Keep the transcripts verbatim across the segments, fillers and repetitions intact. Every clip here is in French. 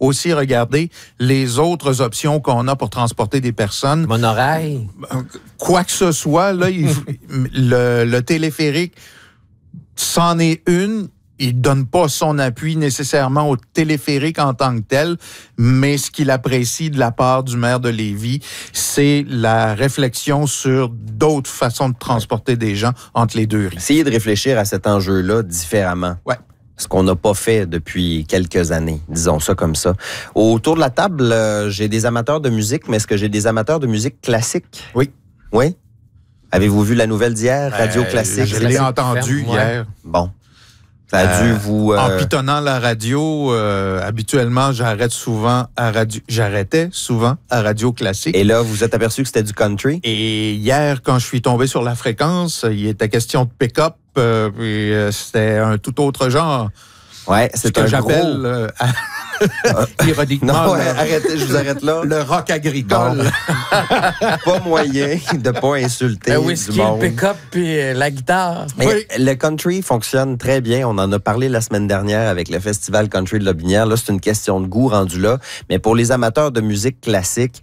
aussi regarder les autres options qu'on a pour transporter des personnes. Monorail. Quoi que ce soit, là, il, le, le téléphérique, c'en est une. Il donne pas son appui nécessairement au téléphérique en tant que tel, mais ce qu'il apprécie de la part du maire de Lévis, c'est la réflexion sur d'autres façons de transporter des gens entre les deux rives. Essayez de réfléchir à cet enjeu-là différemment. Ouais. Ce qu'on n'a pas fait depuis quelques années, disons ça comme ça. Autour de la table, euh, j'ai des amateurs de musique, mais est-ce que j'ai des amateurs de musique classique? Oui. Oui? Avez-vous vu la nouvelle d'hier, Radio euh, Classique? Je l'ai entendu ferme, hier. Ouais. Bon. Ça a dû Euh, vous... Euh... En pitonnant la radio, euh, habituellement, j'arrête souvent à radio... J'arrêtais souvent à Radio Classique. Et là, vous vous êtes aperçu que c'était du country? Et hier, quand je suis tombé sur la fréquence, il était question de pick-up, euh, puis euh, c'était un tout autre genre. Ouais, Ce c'est que un j'appelle, gros... euh, ironiquement, Non, le, arrêtez, je vous arrête là. le rock agricole. Bon. Pas moyen de pas insulter Le du whisky, monde. le pick-up puis euh, la guitare. Mais Oui. le country fonctionne très bien. On en a parlé la semaine dernière avec le Festival Country de Lobinière. Là, c'est une question de goût rendu là. Mais pour les amateurs de musique classique,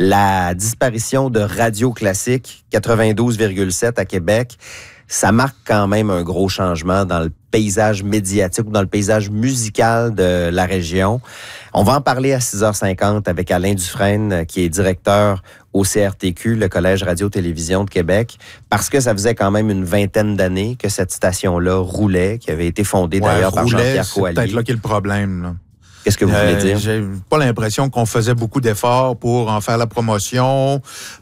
la disparition de Radio Classique quatre-vingt-douze virgule sept à Québec, ça marque quand même un gros changement dans le paysage médiatique ou dans le paysage musical de la région. On va en parler à six heures cinquante avec Alain Dufresne, qui est directeur au C R T Q, le Collège Radio-Télévision de Québec, parce que ça faisait quand même une vingtaine d'années que cette station-là roulait, qui avait été fondée Ouais, d'ailleurs par roulait, Jean-Pierre c'est Coallier. peut-être là qu'est le problème, là. Qu'est-ce que vous voulez Euh, dire? J'ai pas l'impression qu'on faisait beaucoup d'efforts pour en faire la promotion.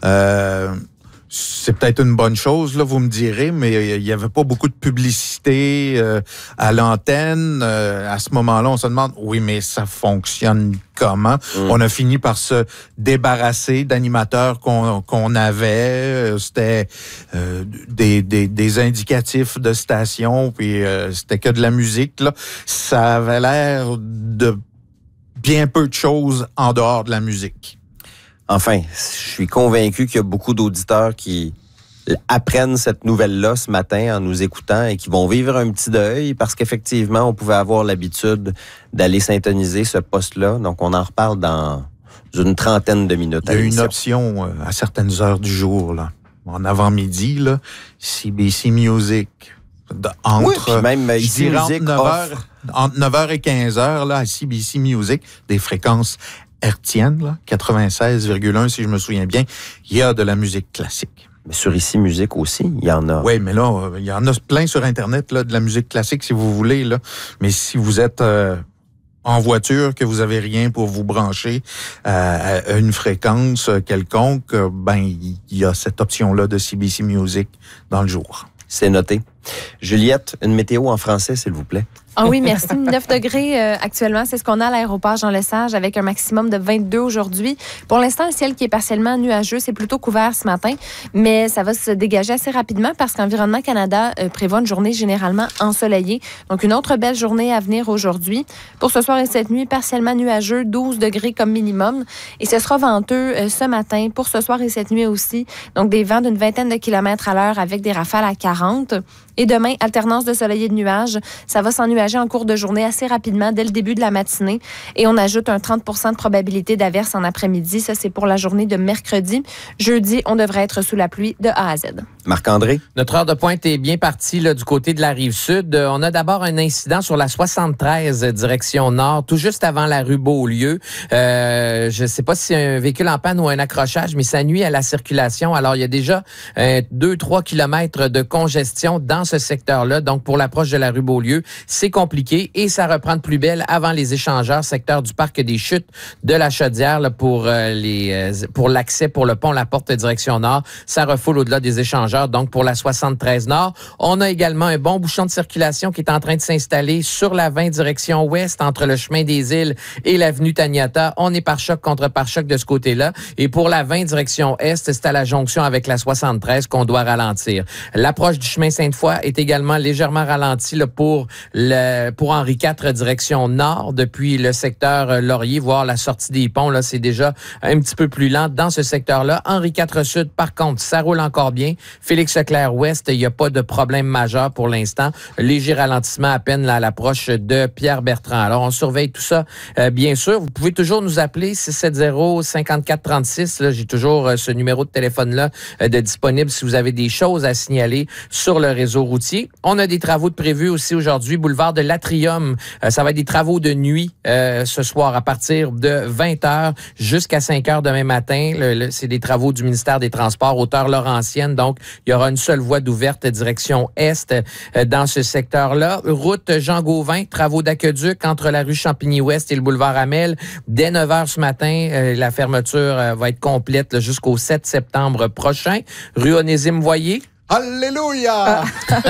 Euh, c'est peut-être une bonne chose, là, vous me direz, mais il y avait pas beaucoup de publicité euh, à l'antenne. Euh, à ce moment-là, on se demande, oui, mais ça fonctionne comment? Mm. On a fini par se débarrasser d'animateurs qu'on, qu'on avait. C'était euh, des, des, des indicatifs de stations, puis euh, c'était que de la musique, là. Ça avait l'air de bien peu de choses en dehors de la musique. Enfin, je suis convaincu qu'il y a beaucoup d'auditeurs qui apprennent cette nouvelle-là ce matin en nous écoutant et qui vont vivre un petit deuil parce qu'effectivement, on pouvait avoir l'habitude d'aller syntoniser ce poste-là. Donc, on en reparle dans une trentaine de minutes. Il y a une option à certaines heures du jour, là, en avant-midi, là, C B C Music. De, entre, oui, puis même ici, musique neuf heures, entre neuf heures et quinze heures, là, à C B C Music, des fréquences hertzienne, là, quatre-vingt-seize virgule un, si je me souviens bien, il y a de la musique classique. Mais sur Ici Musique aussi, il y en a. Oui, mais là, il y en a plein sur Internet, là, de la musique classique, si vous voulez, là. Mais si vous êtes euh, en voiture, que vous avez rien pour vous brancher euh, à une fréquence quelconque, ben, il y a cette option-là de C B C Music dans le jour. C'est noté. Juliette, une météo en français, s'il vous plaît. Ah oui, merci. neuf degrés euh, actuellement, c'est ce qu'on a à l'aéroport Jean-Lesage avec un maximum de vingt-deux aujourd'hui. Pour l'instant, le ciel qui est partiellement nuageux, c'est plutôt couvert ce matin, mais ça va se dégager assez rapidement parce qu'Environnement Canada euh, prévoit une journée généralement ensoleillée. Donc, une autre belle journée à venir aujourd'hui. Pour ce soir et cette nuit, partiellement nuageux, douze degrés comme minimum. Et ce sera venteux euh, ce matin pour ce soir et cette nuit aussi. Donc, des vents d'une vingtaine de kilomètres à l'heure avec des rafales à quarante. Et demain, alternance de soleil et de nuages. Ça va s'ennuager en cours de journée assez rapidement dès le début de la matinée. Et on ajoute un trente pour cent de probabilité d'averse en après-midi. Ça, c'est pour la journée de mercredi. Jeudi, on devrait être sous la pluie de A à Z. Marc-André? Notre heure de pointe est bien partie là, du côté de la Rive-Sud. Euh, on a d'abord un incident sur la soixante-treize direction nord, tout juste avant la rue Beaulieu. Euh, je ne sais pas si c'est un véhicule en panne ou un accrochage, mais ça nuit à la circulation. Alors, il y a déjà euh, deux à trois kilomètres de congestion dans ce secteur-là. Donc, pour l'approche de la rue Beaulieu, c'est compliqué et ça reprend de plus belle avant les échangeurs, secteur du parc des Chutes de la Chaudière là, pour euh, les euh, pour l'accès pour le pont La Porte direction nord. Ça refoule au-delà des échangeurs. Donc, pour la soixante-treize nord, on a également un bon bouchon de circulation qui est en train de s'installer sur la vingt direction ouest entre le chemin des Îles et l'avenue Taniata. On est pare-choc contre pare-choc de ce côté-là. Et pour la vingt direction est, c'est à la jonction avec la soixante-treize qu'on doit ralentir. L'approche du chemin Sainte-Foy voie est également légèrement ralentie là, pour, le, pour Henri quatre, direction nord, depuis le secteur Laurier, voire la sortie des ponts. Là, c'est déjà un petit peu plus lent dans ce secteur-là. Henri quatre Sud, par contre, ça roule encore bien. Félix-Leclerc Ouest, il n'y a pas de problème majeur pour l'instant. Léger ralentissement à peine là, à l'approche de Pierre-Bertrand. Alors, on surveille tout ça, euh, bien sûr. Vous pouvez toujours nous appeler six sept zéro, cinq quatre trois six. Là, j'ai toujours euh, ce numéro de téléphone-là euh, de disponible si vous avez des choses à signaler sur le réseau routier. On a des travaux de prévus aussi aujourd'hui. Boulevard de l'Atrium, euh, ça va être des travaux de nuit euh, ce soir à partir de vingt heures jusqu'à cinq heures demain matin. Le, le, c'est des travaux du ministère des Transports, hauteur Laurentienne. Donc, il y aura une seule voie d'ouverte direction est euh, dans ce secteur-là. Route Jean-Gauvin, travaux d'aqueduc entre la rue Champigny-Ouest et le boulevard Hamel. Dès neuf heures ce matin, euh, la fermeture euh, va être complète là, jusqu'au sept septembre prochain. Rue Onésime-Voyer. Alléluia!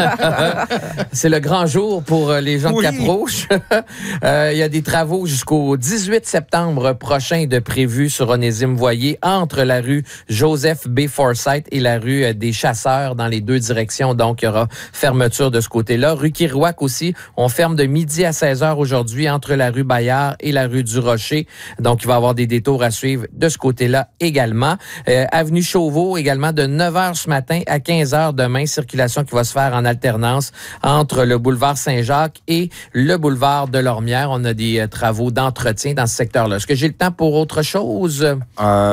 C'est le grand jour pour les gens oui. de Cap-Rouge. euh, il y a des travaux jusqu'au dix-huit septembre prochain de prévus sur Onésime-Voyer entre la rue Joseph B. Forsyth et la rue des Chasseurs dans les deux directions. Donc, il y aura fermeture de ce côté-là. Rue Kirouac aussi, on ferme de midi à seize heures aujourd'hui entre la rue Bayard et la rue du Rocher. Donc, il va y avoir des détours à suivre de ce côté-là également. Euh, Avenue Chauveau également de neuf heures ce matin à quinze heures demain, circulation qui va se faire en alternance entre le boulevard Saint-Jacques et le boulevard de Lormière. On a des euh, travaux d'entretien dans ce secteur-là. Est-ce que j'ai le temps pour autre chose? Euh,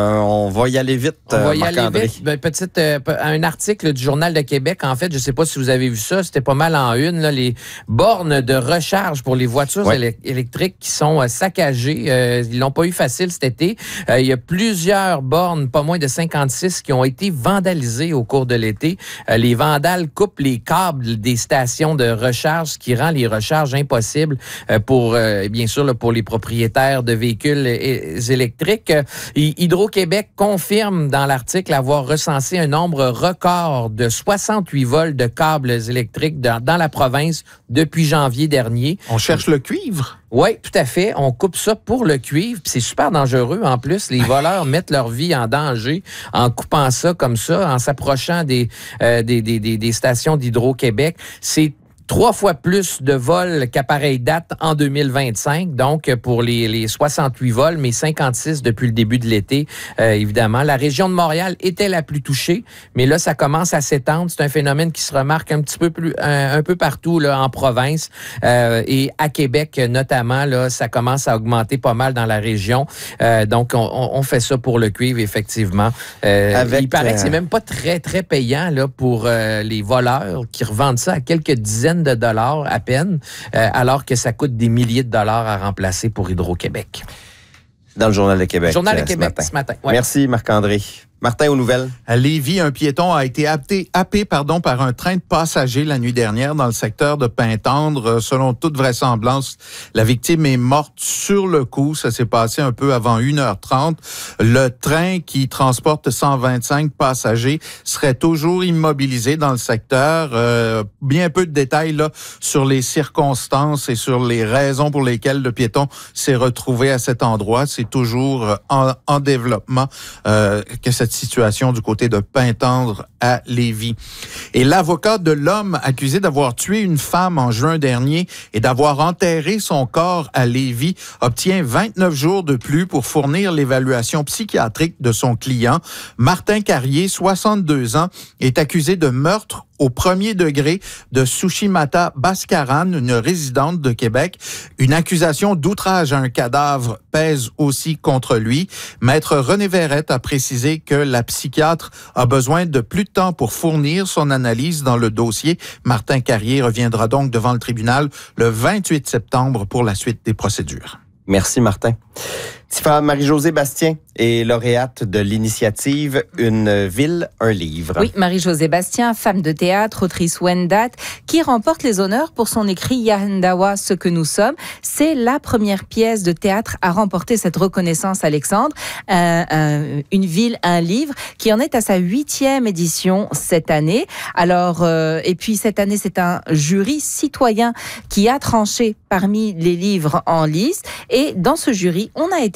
on va y aller vite, On va y Marc-André. aller vite. Ben, petite, euh, un article du Journal de Québec, en fait, je ne sais pas si vous avez vu ça, c'était pas mal en une, là, les bornes de recharge pour les voitures ouais. éle- électriques qui sont euh, saccagées. Euh, ils l'ont pas eu facile cet été. Euh, il y a plusieurs bornes, pas moins de cinquante-six, qui ont été vandalisées au cours de l'été. Euh, les vandales coupent les câbles des stations de recharge, ce qui rend les recharges impossibles euh, pour, euh, bien sûr, là, pour les propriétaires de véhicules é- électriques. Euh, Hydro-Québec confirme dans l'article avoir recensé un nombre record de soixante-huit vols de câbles électriques dans, dans la province depuis janvier dernier. On cherche le cuivre? Oui, tout à fait. On coupe ça pour le cuivre. Puis c'est super dangereux. En plus, les voleurs mettent leur vie en danger en coupant ça comme ça, en s'approchant des, euh, des, des, des, des stations d'Hydro-Québec. C'est trois fois plus de vols qu'à pareille date en deux mille vingt-cinq, donc pour les, les soixante-huit vols, mais cinquante-six depuis le début de l'été, euh, évidemment. La région de Montréal était la plus touchée, mais là, ça commence à s'étendre. C'est un phénomène qui se remarque un petit peu plus, un, un peu partout là, en province euh, et à Québec notamment. Là, ça commence à augmenter pas mal dans la région. Euh, donc, on, on fait ça pour le cuivre, effectivement. Euh, Avec, il paraît euh... que c'est même pas très, très payant là, pour euh, les voleurs qui revendent ça à quelques dizaines de dollars à peine, euh, alors que ça coûte des milliers de dollars à remplacer pour Hydro-Québec. Dans le Journal de Québec. Journal de euh, Québec ce matin. Ce matin ouais. Merci Marc-André. Martin, aux nouvelles. À Lévis, un piéton a été happé, happé pardon, par un train de passagers la nuit dernière dans le secteur de Pintendre. Selon toute vraisemblance, la victime est morte sur le coup. Ça s'est passé un peu avant une heure trente. Le train qui transporte cent vingt-cinq passagers serait toujours immobilisé dans le secteur. Euh, bien peu de détails là sur les circonstances et sur les raisons pour lesquelles le piéton s'est retrouvé à cet endroit. C'est toujours en, en développement euh, que cette situation du côté de Pintendre à Lévis. Et l'avocat de l'homme accusé d'avoir tué une femme en juin dernier et d'avoir enterré son corps à Lévis obtient vingt-neuf jours de plus pour fournir l'évaluation psychiatrique de son client. Martin Carrier, soixante-deux ans, est accusé de meurtre au premier degré de Sushimata Bhaskaran, une résidente de Québec. Une accusation d'outrage à un cadavre pèse aussi contre lui. Maître René Verrette a précisé que la psychiatre a besoin de plus de temps pour fournir son analyse dans le dossier. Martin Carrier reviendra donc devant le tribunal le vingt-huit septembre pour la suite des procédures. Merci, Martin. Tifa, Marie-Josée Bastien est lauréate de l'initiative Une ville, un livre. Oui, Marie-Josée Bastien, femme de théâtre, autrice Wendat, qui remporte les honneurs pour son écrit Yahandawa, ce que nous sommes. C'est la première pièce de théâtre à remporter cette reconnaissance, Alexandre. Un, un, une ville, un livre, qui en est à sa huitième édition cette année. Alors, euh, et puis cette année, c'est un jury citoyen qui a tranché parmi les livres en lice. Et dans ce jury, on a été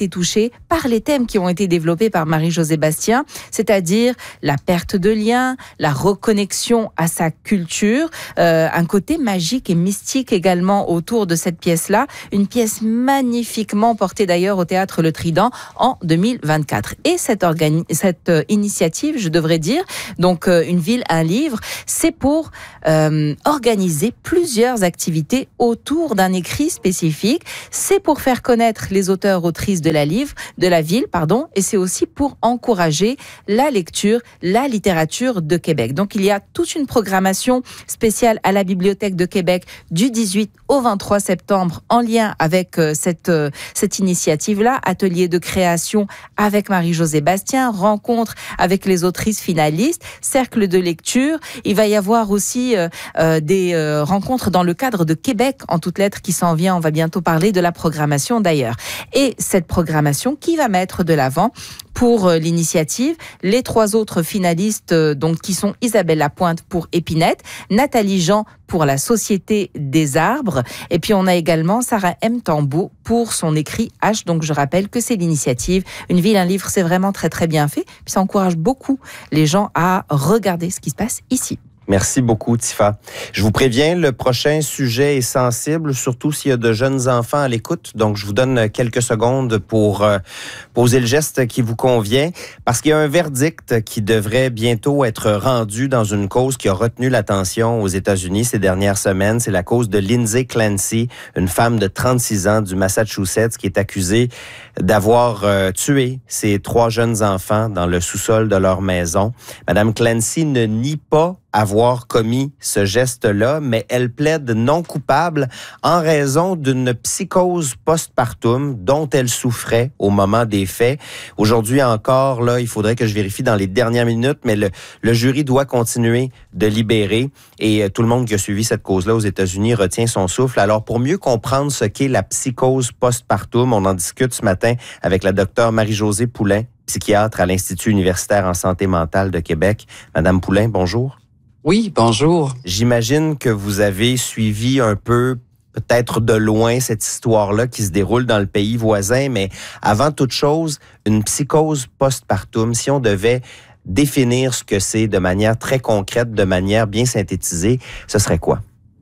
été touché par les thèmes qui ont été développés par Marie-Josée Bastien, c'est-à-dire la perte de lien, la reconnexion à sa culture, euh, un côté magique et mystique également autour de cette pièce-là, une pièce magnifiquement portée d'ailleurs au Théâtre Le Trident en deux mille vingt-quatre. Et cette, organi- cette euh, initiative, je devrais dire, donc euh, Une ville, un livre, c'est pour euh, organiser plusieurs activités autour d'un écrit spécifique. C'est pour faire connaître les auteurs, autrices de la livre, de la ville, pardon, et c'est aussi pour encourager la lecture, la littérature de Québec. Donc il y a toute une programmation spéciale à la Bibliothèque de Québec du dix-huit au vingt-trois septembre en lien avec euh, cette, euh, cette initiative-là, atelier de création avec Marie-Josée Bastien, rencontre avec les autrices finalistes, cercle de lecture. Il va y avoir aussi euh, euh, des euh, rencontres dans le cadre de Québec en toutes lettres qui s'en vient. On va bientôt parler de la programmation d'ailleurs. Et cette programmation qui va mettre de l'avant pour euh, l'initiative les trois autres finalistes euh, donc qui sont Isabelle Lapointe pour Épinette, Nathalie Jean pour La Société des Arbres, et puis on a également Sarah M. Tambo pour son écrit H. Donc je rappelle que c'est l'initiative Une ville, un livre, c'est vraiment très très bien fait, puis ça encourage beaucoup les gens à regarder ce qui se passe ici. Merci beaucoup, Tifa. Je vous préviens, le prochain sujet est sensible, surtout s'il y a de jeunes enfants à l'écoute. Donc, je vous donne quelques secondes pour euh, poser le geste qui vous convient, parce qu'il y a un verdict qui devrait bientôt être rendu dans une cause qui a retenu l'attention aux États-Unis ces dernières semaines. C'est la cause de Lindsay Clancy, une femme de trente-six ans du Massachusetts qui est accusée d'avoir euh, tué ses trois jeunes enfants dans le sous-sol de leur maison. Madame Clancy ne nie pas avoir commis ce geste-là, mais elle plaide non coupable en raison d'une psychose postpartum dont elle souffrait au moment des faits. Aujourd'hui encore, là, il faudrait que je vérifie dans les dernières minutes, mais le, le jury doit continuer de libérer et euh, tout le monde qui a suivi cette cause-là aux États-Unis retient son souffle. Alors, pour mieux comprendre ce qu'est la psychose postpartum, on en discute ce matin avec la docteure Marie-Josée Poulain, psychiatre à l'Institut universitaire en santé mentale de Québec. Madame Poulain, bonjour. Oui, bonjour. J'imagine que vous avez suivi un peu, peut-être de loin, cette histoire-là qui se déroule dans le pays voisin, mais avant toute chose, une psychose postpartum, si on devait définir ce que c'est de manière très concrète, de manière bien synthétisée, ce serait quoi?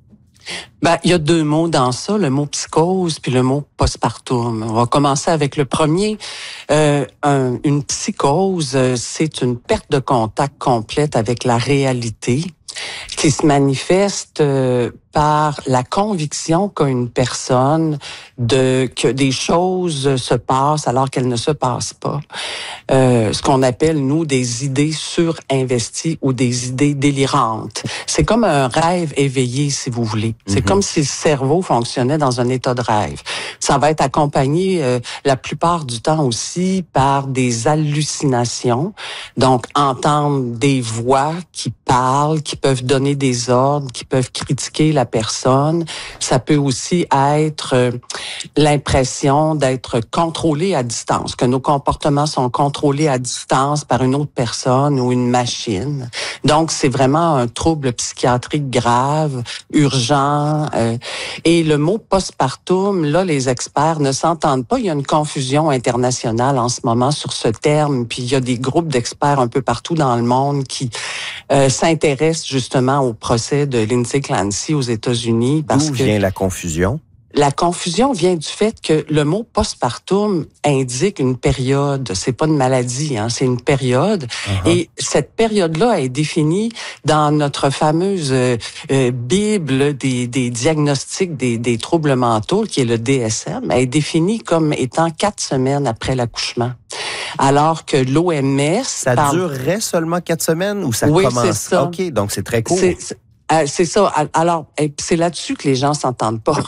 Ben, il y a deux mots dans ça, le mot psychose puis le mot postpartum. On va commencer avec le premier. Euh, un, une psychose, c'est une perte de contact complète avec la réalité qui se manifeste euh, par la conviction qu'a une personne de que des choses se passent alors qu'elles ne se passent pas. Euh, ce qu'on appelle, nous, des idées surinvesties ou des idées délirantes. C'est comme un rêve éveillé, si vous voulez. C'est mm-hmm. comme si le cerveau fonctionnait dans un état de rêve. Ça va être accompagné euh, la plupart du temps aussi par des hallucinations. Donc, entendre des voix qui parlent, qui peuvent donner des ordres, qui peuvent critiquer la personne. Ça peut aussi être euh, l'impression d'être contrôlé à distance, que nos comportements sont contrôlés à distance par une autre personne ou une machine. Donc, c'est vraiment un trouble psychiatrique grave, urgent. Euh, et le mot postpartum, là, les experts ne s'entendent pas. Il y a une confusion internationale en ce moment sur ce terme. Puis, il y a des groupes d'experts un peu partout dans le monde qui euh, s'intéressent justement au procès de Lindsay Clancy aux États-Unis. D'où vient la confusion? La confusion vient du fait que le mot postpartum indique une période. C'est pas une maladie, hein, c'est une période. Uh-huh. Et cette période-là est définie dans notre fameuse euh, euh, Bible des, des diagnostics des, des troubles mentaux, qui est le D S M. Elle est définie comme étant quatre semaines après l'accouchement. Alors que l'O M S... Ça parle... durerait seulement quatre semaines ou ça oui, commence? C'est ça. OK, donc c'est très court. C'est, c'est... Euh, c'est ça. Alors, c'est là-dessus que les gens s'entendent pas.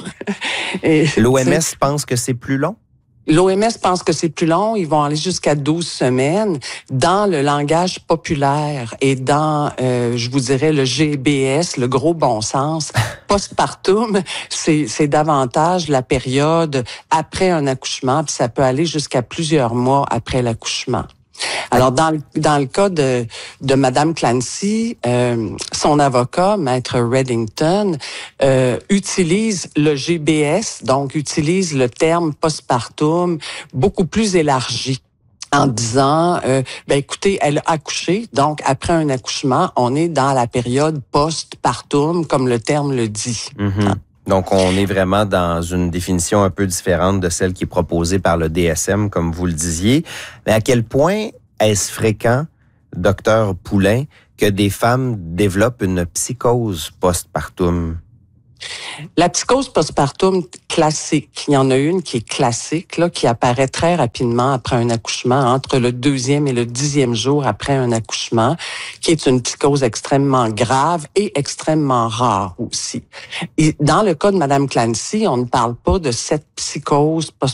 L'O M S pense que c'est plus long? L'O M S pense que c'est plus long. Ils vont aller jusqu'à douze semaines. Dans le langage populaire et dans, euh, je vous dirais, le G B S, le gros bon sens, postpartum, c'est, c'est davantage la période après un accouchement, puis ça peut aller jusqu'à plusieurs mois après l'accouchement. Alors, dans le, dans le cas de, de Madame Clancy, euh, son avocat, Maître Reddington, euh, utilise le G B S, donc utilise le terme postpartum beaucoup plus élargi, en disant, euh, ben écoutez, elle a accouché, donc après un accouchement, on est dans la période postpartum, comme le terme le dit. Mm-hmm. Donc, on est vraiment dans une définition un peu différente de celle qui est proposée par le D S M, comme vous le disiez. Mais à quel point est-ce fréquent, docteur Poulain, que des femmes développent une psychose postpartum? La psychose postpartum classique, il y en a une qui est classique, là, qui apparaît très rapidement après un accouchement, entre le deuxième et le dixième jour après un accouchement, qui est une psychose extrêmement grave et extrêmement rare aussi. Et dans le cas de Madame Clancy, on ne parle pas de cette psychose